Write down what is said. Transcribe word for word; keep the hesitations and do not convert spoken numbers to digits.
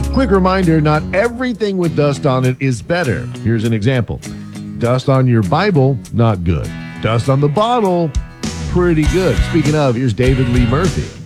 Quick reminder, not everything with dust on it is better. Here's an example. Dust on your Bible, not good. Dust on the bottle, pretty good. Speaking of, here's David Lee Murphy.